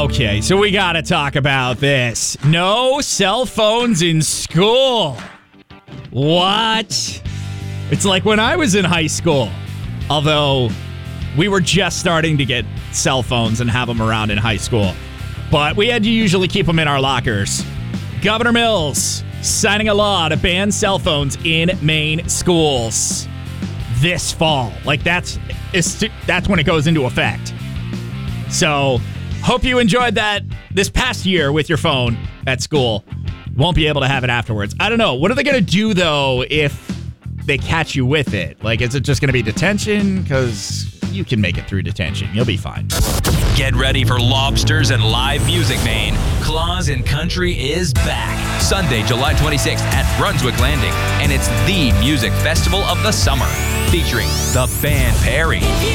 Okay, so we got to talk about this. No cell phones in school. What? It's like when I was in high school, although we were just starting to get cell phones and have them around in high school. But we had to usually keep them in our lockers. Governor Mills signing a law to ban cell phones in Maine schools this fall. Like that's when it goes into effect. So hope you enjoyed that this past year with your phone at school. Won't be able to have it afterwards. I don't know. What are they going to do, though, if they catch you with it? Like, is it just going to be detention? Because you can make it through detention. You'll be fine. Get ready for lobsters and live music, Maine. Claus and Country is back. Sunday, July 26th at Brunswick Landing. And it's the music festival of the summer. Featuring the band Perry.